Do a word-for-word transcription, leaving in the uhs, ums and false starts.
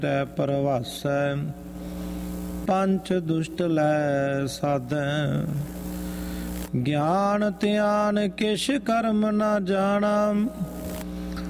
ਤੈ ਪਰਵਾਸੈ ਪੰਚ ਦੁਸ਼ਟ ਲੈ ਸਾਧੈ। ਗਿਆਨ ਧਿਆਨ ਕਿਛ ਕਰਮ ਨਾ ਜਾਣਾ